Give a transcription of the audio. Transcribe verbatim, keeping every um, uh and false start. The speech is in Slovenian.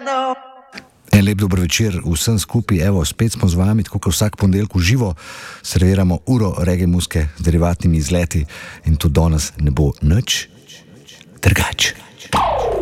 En lep dober večer vsem skupaj, evo, spet smo z vami, tako kot vsak ponedeljek v živo, serviramo uro reggae muzike z derivatnimi izleti in tudi danes ne bo nič drugače.